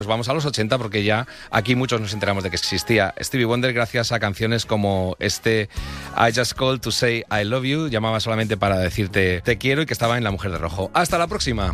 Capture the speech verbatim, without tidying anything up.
Pues vamos a los ochenta porque ya aquí muchos nos enteramos de que existía Stevie Wonder gracias a canciones como este I Just Called to Say I Love You, llamaba solamente para decirte te quiero y que estaba en La Mujer de Rojo. Hasta la próxima.